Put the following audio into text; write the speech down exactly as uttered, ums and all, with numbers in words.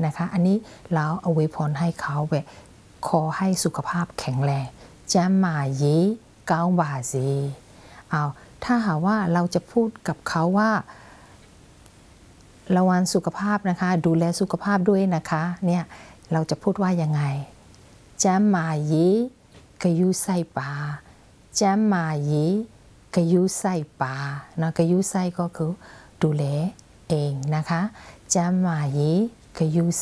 นะคะอันนี้เราเอาไว้พรให้เขาแบบขอให้สุขภาพแข็งแรงကျန်းမာရေးကောင်းပါစေเอาถ้าหากว่าเราจะพูดกับเขาว่าระวังสุขภาพนะคะดูแลสุขภาพด้วยนะคะเนี่ยเราจะพูดว่ายังไงကျန်းမာရေးဂရုစိုက်ပါကျန်းမာရေးဂရုစိုက်ပါเนาะဂရုစိုက်ก็คือดูแลเองนะคะကျန်းမာရေးဂရု